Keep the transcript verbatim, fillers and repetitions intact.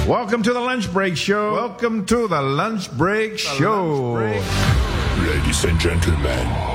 Welcome to the Lunch Break Show. Welcome to the Lunch Break Show. Ladies and gentlemen,